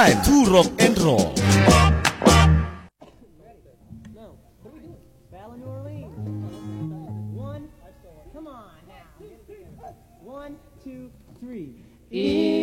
time to rock and roll. No. What are we doing? Battle of New Orleans. One. Come on now. 1, 2, 3.